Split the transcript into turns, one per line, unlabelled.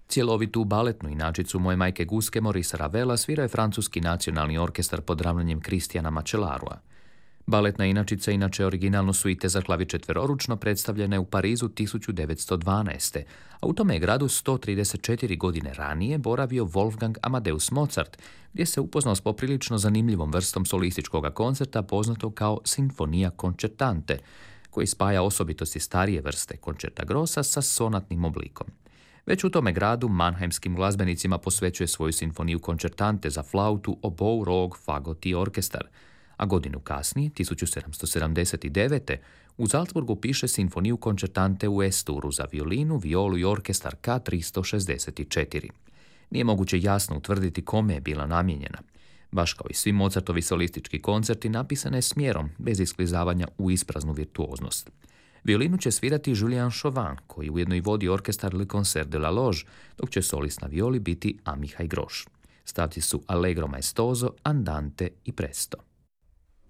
Cjelovitu baletnu inačicu Moje majke guske Maurice Ravela svirao je francuski nacionalni orkestar pod ravnanjem Kristijana Mačelarua. Baletna inačica inače originalno suite za klavi četveroručno predstavljena je u Parizu 1912. a u tome je gradu 134 godine ranije boravio Wolfgang Amadeus Mozart, gdje se upoznao s poprilično zanimljivom vrstom solističkog koncerta poznatog kao Sinfonija concertante, koji spaja osobitosti starije vrste koncerta grossa sa sonatnim oblikom. Već u tome gradu manheimskim glazbenicima posvećuje svoju sinfoniju koncertante za flautu, obou, rog, fagot i orkestar, a godinu kasnije, 1779. u Salzburgu piše sinfoniju koncertante u S-duru za violinu, violu i orkestar K364. Nije moguće jasno utvrditi kome je bila namijenjena. Baš kao i svi Mozartovi solistički koncerti, napisane je smjerom, bez isklizavanja u ispraznu virtuoznost. Violinu će svirati Julien Chauvin, koji ujedno i vodi orkestar Le Concert de la Loge, dok će solist na violi biti Amihaj Groš. Stavci su Allegro maestoso, Andante i Presto.